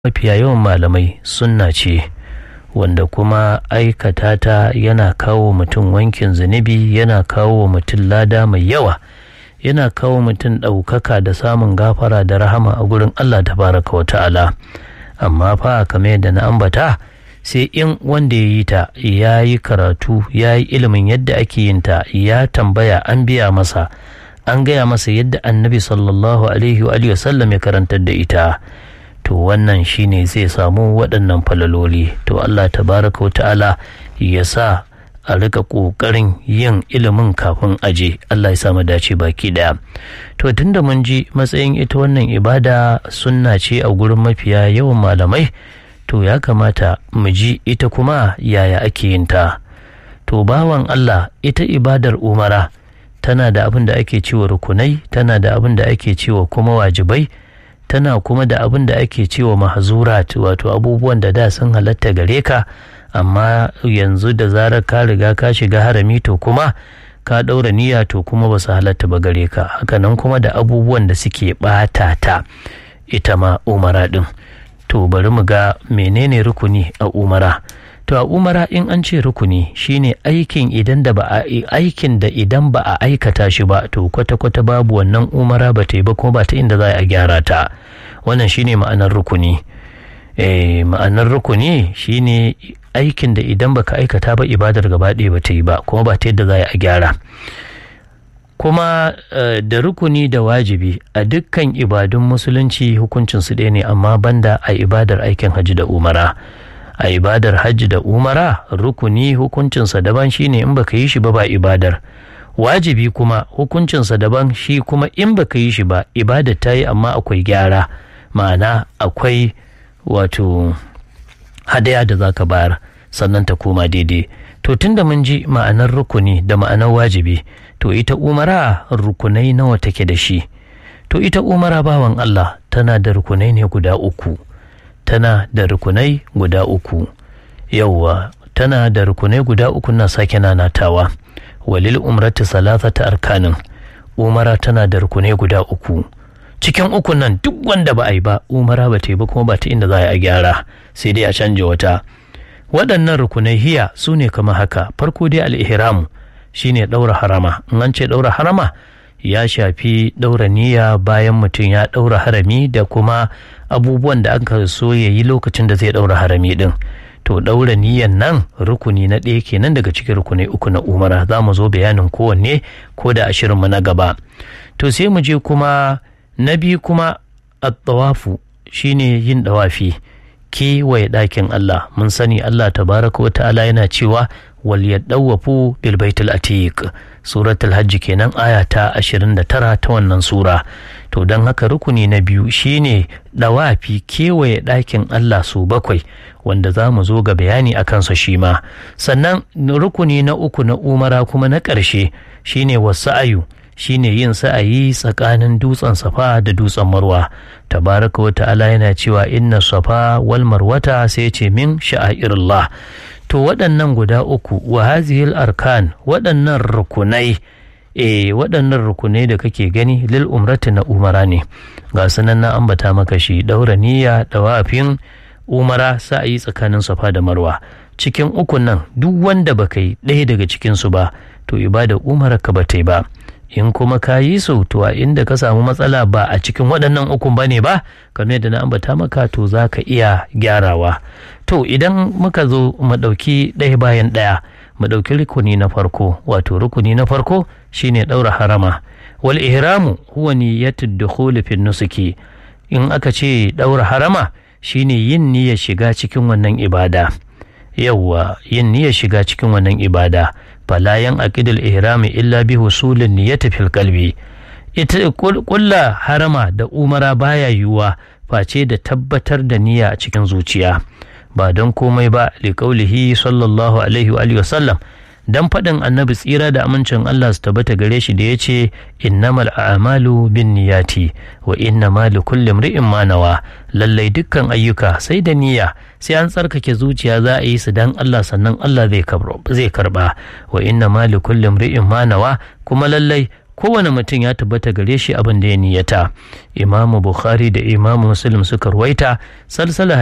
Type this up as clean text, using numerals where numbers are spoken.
mafiya yawan malamai sunna ce wanda kuma aikata ta yana kawo mutum wankin zunubi, yana kawo mutum lada mai yawa, yana kawo mutum ɗaukaka da samun gafara da rahama a gurin Allah tabaraka wa ta'ala. Amma fa kamar yadda na ambata, sai in wanda ya yi ta ya yi karatu, ya yi ilimin yadda ake yin ta, ya tambaya, an biya masa, an gaya masa yadda annabi sallallahu alaihi wa sallam ya karantar da ita, to wannan shine zai samu waɗannan falaloli. To Allah tabaraka wa ta'ala ya sa a rika ƙoƙarin yin ilimin kafin aje. Allah ya sa mu dace baki daya. To tunda mun ji matsayin ita wannan ibada sunna ce a gurin mafiya yawan malamai, to ya kamata mu ji ita kuma yaya ake yin ta. To bawan Allah, ita ibadar umara tana da abin da ake cewa rukunai, tana da abin da ake cewa kuma wajibai, tana kuma da abin da ake cewa mahzurat, wato abubuwan da da sun halatta gare ka, amma yanzu da zarar ka riga ka shiga harami to kuma ka ɗaura niyya to kuma ba su halatta ba gare ka. Hakanan kuma da abubuwan da suke ɓata ta ita ma umara ɗin. To bari mu ga menene rukuni a umara. To a umara in an ce rukuni shine aikin da idan ba a aikata shi ba to kwata-kwata babu wannan umara ba ta yi ba, kuma ba ta inda za a gyara ta. Wannan shine ma'anar rukuni. Ma'anar rukuni shine aikin da idan baka aikata ba ibadar gaba ɗaya ba ta yi ba, kuma ba ta yadda za a gyara. Kuma da rukuni da wajibi a dukkan ibadun musulunci hukuncinsu ɗaya ne, amma banda a ibadar aikin hajji da umara. A ibadar hajji da umara rukuni hukuncinsa daban, shine in baka yi shi ba ba ibadar. Wajibi kuma hukuncinsa daban, shi kuma in baka yi shi ba ibadar ta yi amma akwai gyara, ma'ana akwai wato hadaya da zaka bayar sannan ta koma daidai. To tunda mun ji ma'anar rukuni da ma'anar wajibi, to ita umara rukunai nawa take da shi? To ita umara bawan Allah tana da rukunai ne guda uku. Tana da rukunai guda uku. Yawwa, tana da rukunai guda uku, na sake nanatawa. Walil umrati salasata arkanin. Umara tana da rukunai guda uku. Cikin ukun nan duk wanda ba a yi ba umara ba ta yi ba, kuma ba ta inda za a gyara, sai dai a canja wata. Waɗannan rukunai hiya su ne kama haka. Farko dai al-ihramu shine ɗaura harama. In an ce ɗaura harama ya shafi ɗaura niyya bayan mutum ya ɗaura harami da kuma abubuwan da aka so ya yi lokacin da zai ɗaura harami ɗin. To ɗaura niyyan nan rukuni na ɗaya kenan daga cikin rukunai uku na umara. Za mu zo bayanin kowanne ko da ashirinmu na gaba. To sai mu je kuma na biyu kuma at-tawafu shine yin ɗawafi, kewaye ɗakin Allah. Mun sani Allah tabaraka wa ta'ala yana cewa wal yadawafu bil baitul atiq, suratul hajj kenan aya ta 29 ta wannan sura. To don haka rukuni na biyu shine dawafi, kewaye ɗakin Allah su 7, wanda za mu zo ga bayani a kansa shi ma. Sannan rukuni na uku na umara kuma na ƙarshe shine wasa'ayu, shine yin sa'ayi tsakanin dutsen safa da dutsen marwa. Tabaraka wa ta'ala yana cewa inna safa wal marwata, sai ce min sha'airillah. To waɗannan guda uku wa hazihil arkan, waɗannan rukunai waɗannan rukunai da kake gani lil umrati na umara ne. Ga sanan na ambata maka shi: ɗaura niyya, ɗawafin umara, sa'ayi tsakanin safa da marwa. Cikin ukun nan duk wanda baka yi ɗaya daga cikin su ba to ibada umara ka ba ta yi ba. In kuma ka yi su, to a inda ka samu matsala ba a cikin waɗannan ukun ba ne ba, kamar yadda na ambata maka, to za ka iya gyarawa. To idan muka zo mu ɗauki ɗaya bayan ɗaya, mu ɗauki rukuni na farko. Wato rukuni na farko shine ɗaura harama. Wal ihramu huwa niyyatu dukhul fi nusuki. In aka ce ɗaura harama shine yin niyyar shiga cikin wannan ibada. Yawwa, yin niyyar shiga cikin wannan ibada. Fala yan aqidul ihrami illa bi husulin niyyati fil qalbi. Ita kulla harama da umara baya yiwuwa face da tabbatar da niyya a cikin zuciya. Ba don komai ba, liqaulihi sallallahu alaihi wa sallam, dan faɗin annabi tsira da amincin Allah su tabbata gare shi da yace innamal a'malu binniyati wa innamal likulli imri'in ma nawa. Lallai dukkan ayyuka sai da niyya, sai an tsarkake zuciya za a yi su dan Allah, sannan Allah zai karba. Wa innamal likulli imri'in ma nawa, kuma lallai kowane mutum ya tabbata gare shi abin da ya niyyata. Imamu Bukhari da Imamu Muslim suka ruwaita salsala